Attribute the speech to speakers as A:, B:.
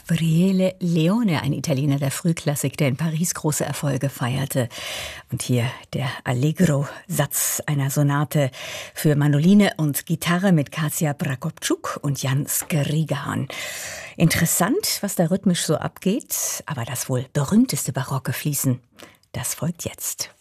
A: Gabriele Leone, ein Italiener der Frühklassik, der in Paris große Erfolge feierte. Und hier der Allegro-Satz einer Sonate für Mandoline und Gitarre mit Kasia Prokopczuk und Jan Skrigan. Interessant, was da rhythmisch so abgeht, aber das wohl berühmteste barocke Fließen, das folgt jetzt.